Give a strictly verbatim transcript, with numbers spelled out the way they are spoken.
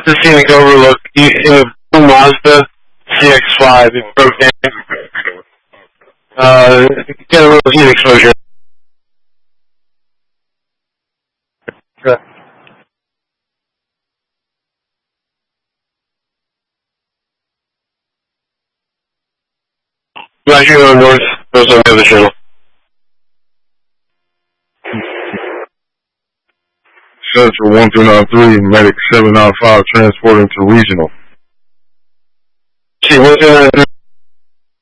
the scenic overlook in a blue Mazda C X five. It broke down. Uh, get a little heat exposure. Okay. I'm actually going north. Goes on the other channel. Central one two nine three, Medic seven nine five, transporting to regional. See, one two nine three.